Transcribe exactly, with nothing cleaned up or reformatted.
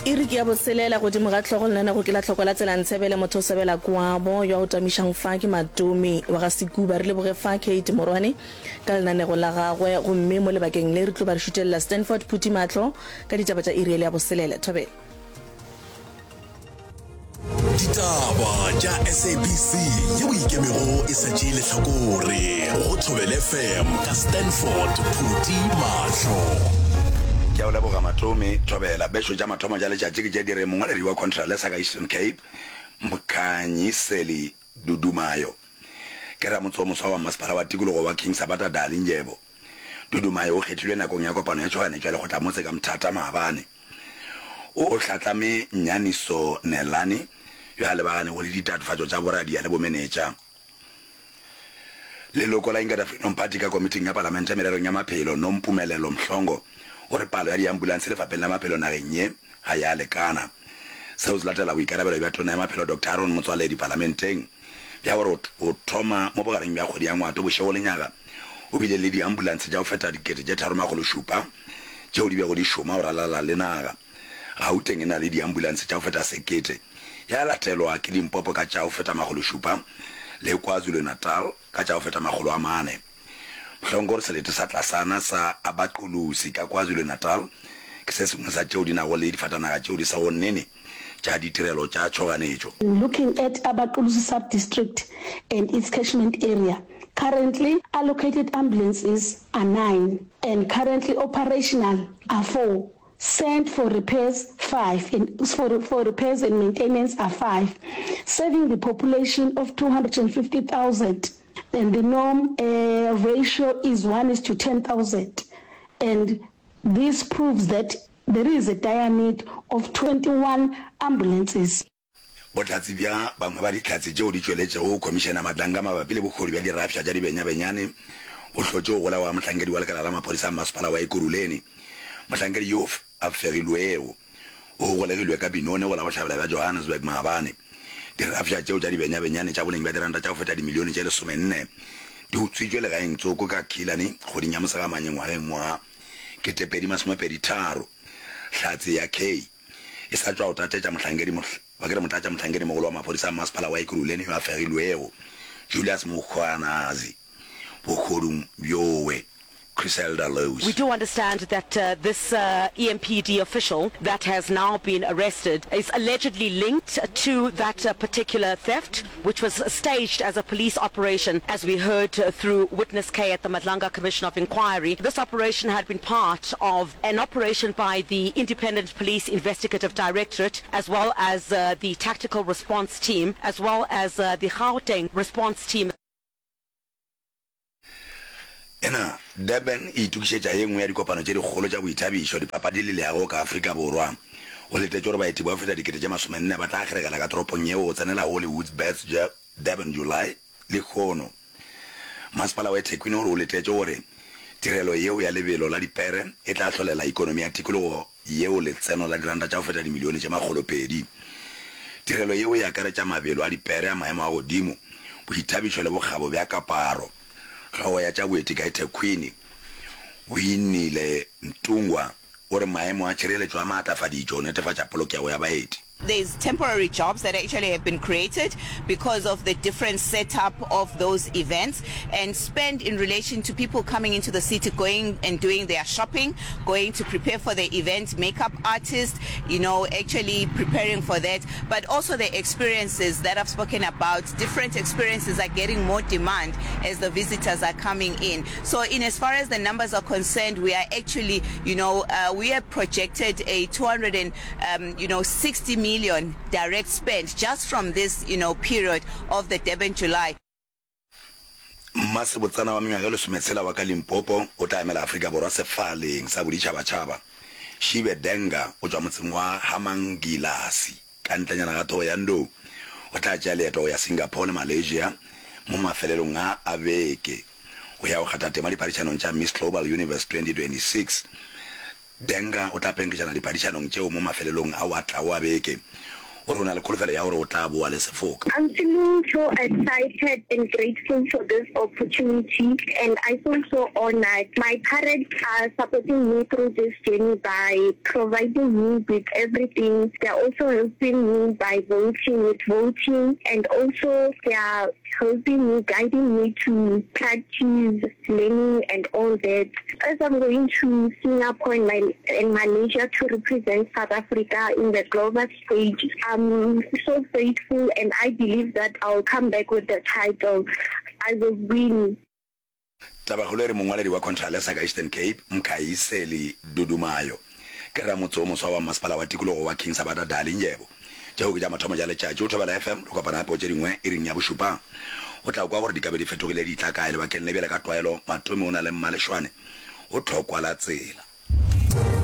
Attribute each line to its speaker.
Speaker 1: iri ke ya boselela go dimo ga tlhogo lena go ke la tlhokola tsela ntshebele motho sebela kwabo yo o tamisha Mfaki Matumi wa ga Sekuba re le boge fa Kate Morwane ka lena go la gagwe go mme mo lebakeng le re tlo ba re shutela Stanford Phuthi Matlo ka ditaba tsa iri ya boselela Thobela
Speaker 2: ditaba tša S A B C ye o ikemego e setše lehlakore go Thobela F M ka Stanford Phuthi Matlo
Speaker 3: ke a o leboga Matome Thobela besho tša mathomo tša letšatši ke tše dire mongwaleri wa Contralesa ka Eastern Cape Mkhanyiseli Dudumayo ke ra motho moswa wa masepala wa tikologo wa King Sabata Dalinjebo Dudumayo o kgethilwe nakong ya kopano ya Johannesburg le go tla motse ka Mthata Maabane o hlatlame Nyaniso Nelani yo a lebagane go le ditatofatso tša boradia le bomenetša leloko la Ingada Freedom Party ka komiting ya parlamente ya mererong ya maphelo no Mpumelelo Mhlongo o re palo ya diambulance le fapeng la maphelo nageng ye ga ya lekana seo se latela boikarabelo bja tona ya maphelo Doctor Aaron Motswaledi parlamenteng ya gore o thoma mo bogareng bja kgwedi ya ngwato bošego lenyaga o bile le diambulance tša go feta dikete tše tharo magolo šupa tšeo di bego di šoma o ralala le naga gauteng e na le diambulance tša go feta sekete ya latelwa ke Limpopo ka tša go feta magolo šupa le KwaZulu Natal ka tša go feta magolo a mane Mhlongo re selete sa tlasana sa abaqulusi ka KwaZulu Natal ke se sengwe sa tšeo di nago le difatanaga tšeo di sa go nnene tša ditirelo tša tšhoganetšo.
Speaker 4: Looking at Abaqulusi sub-district and its catchment area, currently allocated ambulances are nine and currently operational are four. Sent for repairs five and for, for repairs and maintenance are five, serving the population of two hundred fifty thousand. And the norm uh, ratio is one is to ten thousand. And this proves that there is a dire need of twenty-one ambulances.
Speaker 3: Botlatsi bja bangwe ba ditlatsi tšeo di tšweletšego Commissioner Madlanga mabapi le bokgodi bja dirafša tša dibenyabenyane o hlotše go gola wa mohlankedi wa lekala la maphodisa a masepala wa Ekurhuleni mohlankedi yo a fegilwego o golegilwe ka Binone go la bohlabela bja Johannesburg Maabane dirafša tšeo tša dibenyabenyane tša boleng bja diranta tša go feta dimilione tše lesomenne di utswitšwe legaeng tsoko ka Kilane kgoding ya mosegamanye ngwageng wa ketepedi masomepedi tharo hlatse ya K e sa tšwa go tatetša mohlankedi ba ke re motlatša mohlankedi mogolo wa maphodisa a masepala wa Ekurhuleni yo a fegilwego Julius Mkhwanazi bokgodong bjowe.
Speaker 5: We do understand that uh, this uh, E M P D official that has now been arrested is allegedly linked to that uh, particular theft, which was staged as a police operation, as we heard uh, through Witness K at the Madlanga Commission of Inquiry. This operation had been part of an operation by the Independent Police Investigative Directorate, as well as uh, the Tactical Response Team, as well as uh, the Gauteng Response Team.
Speaker 3: Ena Durban e tukišetša ye nngwe ya dikopano tše dikgolo tša boithabišo dipapadi le leago ka Afrika Borwa o letetse gore baeti ba feta dikete tše masomenne ba tla akgerekana ka toropong yeo o tsenela Hollywood's Best Durban July le kgono masepala wa eThekwini gore o letetse gore tirelo yeo ya lebelo la dipere e tla hlolela ikonomi ya tikologo yeo letseno la diranta tša go feta dimilione tše magolopedi tirelo yeo ya akaretša mabelo a dipere a maemo a godimo boithabišo le bokgabo bja kaparo tlhogo ya tša boeti ka eThekwini o inile Ntungwa gore maemo a tšhireletšo a maatafaditšo o netefatša polokego ya baeti.
Speaker 6: There's temporary jobs that actually have been created because of the different setup of those events and spend in relation to people coming into the city, going and doing their shopping, going to prepare for the event, makeup artists, you know, actually preparing for that, but also the experiences that I've spoken about. Different experiences are getting more demand as the visitors are coming in. So in as far as the numbers are concerned, we are actually, you know, uh, we have projected a two hundred and, um, you know, sixty million direct spend just from this, you know, period of the Durban July.
Speaker 3: Masibotsana wa mengwaga le sometsela wa ka Limpopo o tla emela Afrika Borwa sefaleng sa boditšhabatšhaba Shibe Denga o tswa motseng wa Hamangilasi ka ntlenyana ga Thoho ya Ndou o tla tšea leeto ya Singapore le Malaysia mo mafelelong a a beke o ya go gata tema diphadišanong tša Miss Global Universe twenty twenty-six Denga o tla penketšana diphadišanong tšeo mo mafelelong a wa tla wa beke o rona le kholofelo ya gore o tla boa le sefoka.
Speaker 7: I'm feeling so excited and grateful for this opportunity, and I feel so honored. My parents are supporting me through this journey by providing me with everything. They're also helping me by voting with voting, and also they are helping me, guiding me to practice, learning, and all that. As I'm going to Singapore and, my, and Malaysia to represent South Africa in the global stage, I'm so grateful, and I believe that I'll come back with the title. I will win.
Speaker 3: Tabagolo re mongwaledi wa Contralesa ka Eastern Cape, Mkhaiseli Dudumayo. Ke ra motso mo wa masepala wa tikologo wa King Sabata Dali Nyebo. Tšeo ke ja mathomo ja letšatši o thobela F M go kopana hape o tše dingwe e reng ya bošupa o tla kwa gore di ka be di fetogile di tla kae le bakeng le bjale ka tlwaelo mathomo o na le mmalešwane o tlhokwa la tsela.